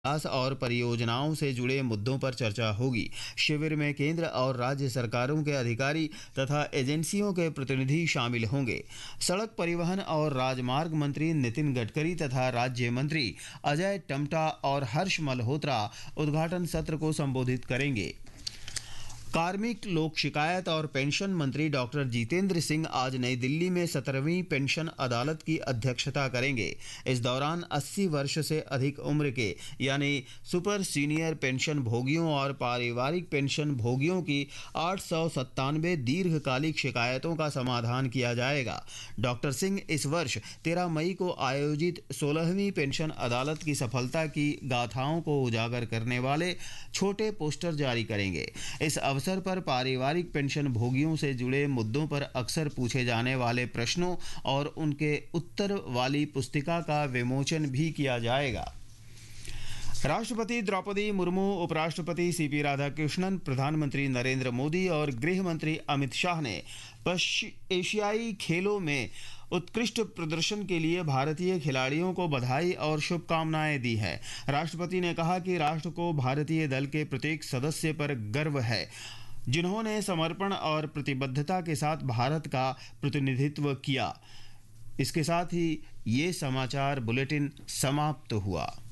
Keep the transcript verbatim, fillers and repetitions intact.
विकास और परियोजनाओं से जुड़े मुद्दों पर चर्चा होगी। शिविर में केंद्र और राज्य सरकारों के अधिकारी तथा एजेंसियों के प्रतिनिधि शामिल होंगे। सड़क परिवहन और राजमार्ग मंत्री नितिन गडकरी तथा राज्य मंत्री अजय टम्टा और हर्ष मल्होत्रा उद्घाटन सत्र को संबोधित करेंगे। कार्मिक, लोक शिकायत और पेंशन मंत्री डॉक्टर जितेंद्र सिंह आज नई दिल्ली में सत्रहवीं पेंशन अदालत की अध्यक्षता करेंगे। इस दौरान अस्सी वर्ष से अधिक उम्र के यानी सुपर सीनियर पेंशन भोगियों और पारिवारिक पेंशन भोगियों की आठ सौ सत्तानवे दीर्घकालिक शिकायतों का समाधान किया जाएगा। डॉक्टर सिंह इस वर्ष तेरह मई को आयोजित सोलहवीं पेंशन अदालत की सफलता की गाथाओं को उजागर करने वाले छोटे पोस्टर जारी करेंगे। इस अवसर पर पारिवारिक पेंशन भोगियों से जुड़े मुद्दों पर अक्सर पूछे जाने वाले प्रश्नों और उनके उत्तर वाली पुस्तिका का विमोचन भी किया जाएगा। राष्ट्रपति द्रौपदी मुर्मू, उपराष्ट्रपति सीपी राधाकृष्णन, प्रधानमंत्री नरेंद्र मोदी और गृह मंत्री अमित शाह ने एशियाई खेलों में उत्कृष्ट प्रदर्शन के लिए भारतीय खिलाड़ियों को बधाई और शुभकामनाएं दी है। राष्ट्रपति ने कहा कि राष्ट्र को भारतीय दल के प्रत्येक सदस्य पर गर्व है, जिन्होंने समर्पण और प्रतिबद्धता के साथ भारत का प्रतिनिधित्व किया। इसके साथ ही ये समाचार बुलेटिन समाप्त हुआ।